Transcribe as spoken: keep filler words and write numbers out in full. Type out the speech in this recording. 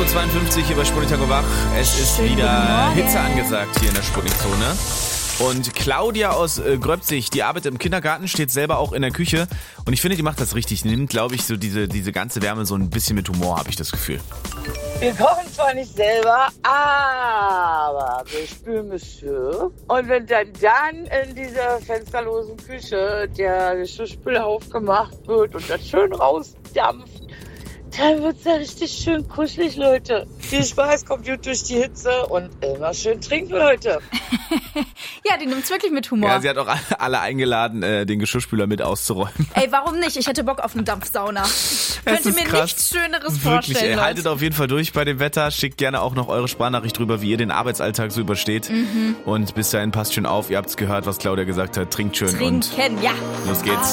Uhr zweiundfünfzig hier bei Sputnik Tag und Wach. Es ist Schönen wieder guten Morgen. Hitze angesagt hier in der Sputnik-Zone. Und Claudia aus äh, Gröbzig, die arbeitet im Kindergarten, steht selber auch in der Küche. Und ich finde, die macht das richtig. Die nimmt, glaube ich, so diese, diese ganze Wärme so ein bisschen mit Humor, habe ich das Gefühl. Wir kochen zwar nicht selber, aber wir spülen Geschirr. Und wenn dann, dann in dieser fensterlosen Küche der Geschirrspüler aufgemacht wird und das schön rausdampft, dann wird's ja richtig schön kuschelig, Leute. Viel Spaß, kommt gut durch die Hitze und immer schön trinken, Leute. Ja, die nimmt's wirklich mit Humor. Ja, sie hat auch alle eingeladen, äh, den Geschirrspüler mit auszuräumen. Ey, warum nicht? Ich hätte Bock auf eine Dampfsauna. Könnte ist mir krass. nichts Schöneres Wirklich, vorstellen, ey, Leute. haltet auf jeden Fall durch bei dem Wetter. Schickt gerne auch noch eure Sprachnachricht drüber, wie ihr den Arbeitsalltag so übersteht. Mhm. Und bis dahin passt schön auf. Ihr habt's gehört, was Claudia gesagt hat. Trinkt schön und Trinken, ja. los geht's.